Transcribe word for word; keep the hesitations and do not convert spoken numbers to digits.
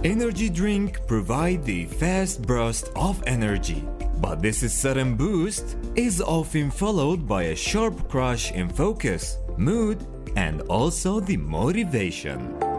Energy drink provide the fast burst of energy, but this sudden boost is often followed by a sharp crash in focus, mood, and also the motivation.